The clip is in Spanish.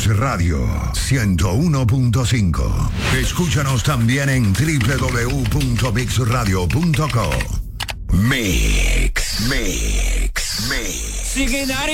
Mix Radio 101.5. Escúchanos también en www.mixradio.co. Mix. Singing out